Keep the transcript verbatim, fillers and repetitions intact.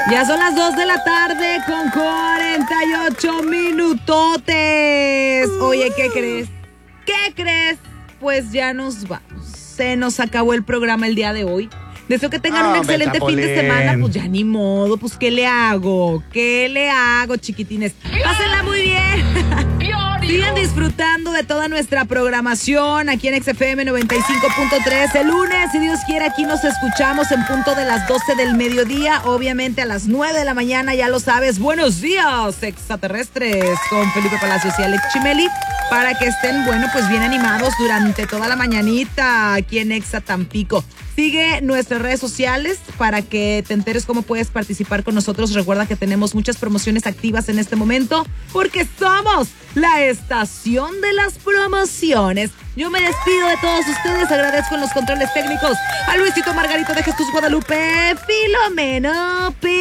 Ya son las dos de la tarde con cuarenta y ocho minutotes. Oye, ¿qué crees? ¿Qué crees? Pues ya nos vamos. Se nos acabó el programa el día de hoy. Deseo que tengan Oh, un excelente fin de semana. Pues ya ni modo, pues ¿qué le hago? ¿Qué le hago, chiquitines? Pásenla muy bien. Sigan disfrutando de toda nuestra programación aquí en X F M noventa y cinco punto tres. El lunes, si Dios quiere, aquí nos escuchamos en punto de las doce del mediodía. Obviamente a las nueve de la mañana, ya lo sabes. Buenos días, extraterrestres, con Felipe Palacios y Alex Chimeli, para que estén, bueno, pues bien animados durante toda la mañanita aquí en Exa Tampico. Sigue nuestras redes sociales para que te enteres cómo puedes participar con nosotros. Recuerda que tenemos muchas promociones activas en este momento porque somos la estación de las promociones. Yo me despido de todos ustedes. Agradezco en los controles técnicos a Luisito Margarito de Jesús Guadalupe, Filomeno P.